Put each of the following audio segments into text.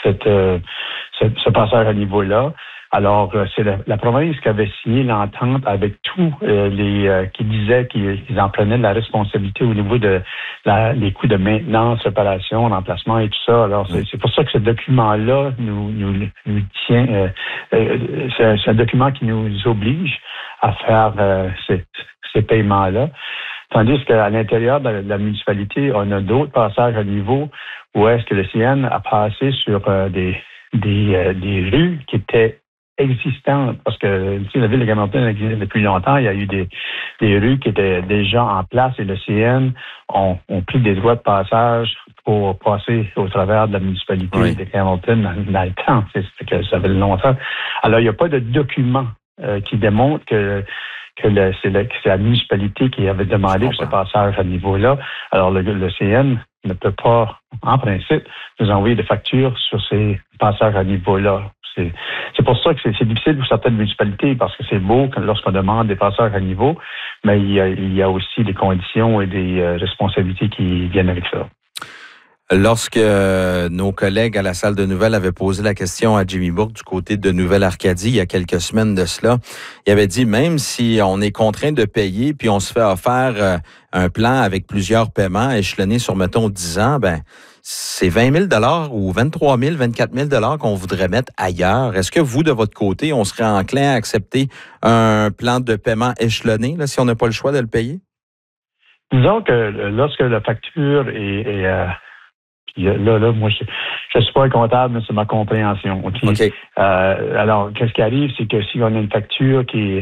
ce passage à niveau-là. Alors, c'est la province qui avait signé l'entente avec tous qui disaient qu'ils en prenaient de la responsabilité au niveau de les coûts de maintenance, réparation, remplacement et tout ça. Alors, c'est pour ça que ce document-là nous tient. C'est un document qui nous oblige à faire ces paiements-là. Tandis qu'à l'intérieur de la municipalité, on a d'autres passages à niveau où est-ce que le CN a passé sur des rues qui étaient existantes, parce que la ville de Hamilton existe depuis longtemps. Il y a eu des rues qui étaient déjà en place et le CN ont pris des droits de passage pour passer au travers de la municipalité de Hamilton dans le temps. Que ça fait longtemps. Alors, il n'y a pas de document qui démontre que c'est la municipalité qui avait demandé ce passage à niveau-là. Alors, le CN ne peut pas, en principe, nous envoyer de factures sur ces passages à niveau-là. C'est pour ça que c'est difficile pour certaines municipalités, parce que c'est beau lorsqu'on demande des passages à niveau, mais il y a aussi des conditions et des responsabilités qui viennent avec ça. Lorsque nos collègues à la salle de nouvelles avaient posé la question à Jimmy Bourque du côté de Nouvelle-Arcadie il y a quelques semaines de cela, il avait dit même si on est contraint de payer puis on se fait offert un plan avec plusieurs paiements échelonnés sur, mettons, 10 ans, c'est 20 000 ou 23 000, 24 000 qu'on voudrait mettre ailleurs. Est-ce que vous, de votre côté, on serait enclin à accepter un plan de paiement échelonné là, si on n'a pas le choix de le payer? Disons que lorsque la facture est là, moi, je suis pas un comptable, mais c'est ma compréhension. Okay? Alors, qu'est-ce qui arrive, c'est que si on a une facture qui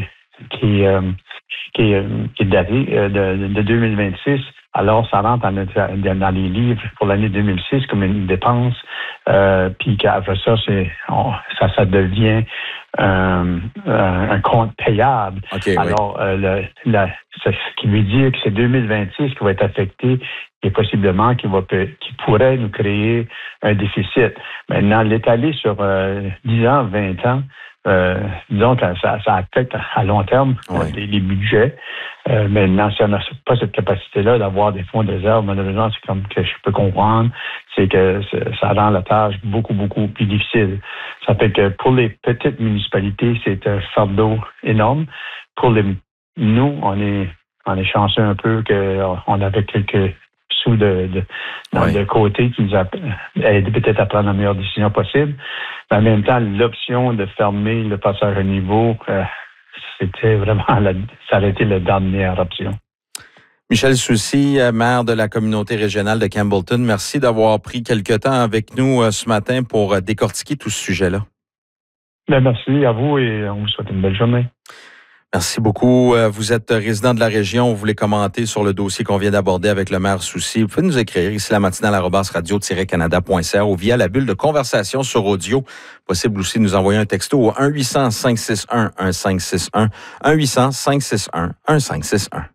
est datée de 2026, alors ça rentre dans les livres pour l'année 2006 comme une dépense, puis qu'après ça, ça devient un compte payable. Alors, ce qui veut dire que c'est 2026 qui va être affecté et possiblement qui pourrait nous créer un déficit. Maintenant, l'étaler sur 10 ans, 20 ans, disons que ça affecte à long terme les budgets. Maintenant, si on n'a pas cette capacité-là d'avoir des fonds de réserve, malheureusement, c'est comme que je peux comprendre, c'est que ça rend la tâche beaucoup, beaucoup plus difficile. Ça fait que pour les petites municipalités, c'est un fardeau énorme. Pour nous, on est chanceux un peu qu'on avait quelques sous de côté qui nous a aidé peut-être à prendre la meilleure décision possible. Mais en même temps, l'option de fermer le passage à niveau, c'était vraiment ça aurait été la dernière option. Michel Soucy, maire de la communauté régionale de Campbellton, merci d'avoir pris quelques temps avec nous ce matin pour décortiquer tout ce sujet-là. Merci à vous et on vous souhaite une belle journée. Merci beaucoup. Vous êtes résident de la région. Vous voulez commenter sur le dossier qu'on vient d'aborder avec le maire Soucy. Vous pouvez nous écrire ici la matinale @radio-canada.ca ou via la bulle de conversation sur audio. Possible aussi de nous envoyer un texto au 1-800-561-1561. 1-800-561-1561.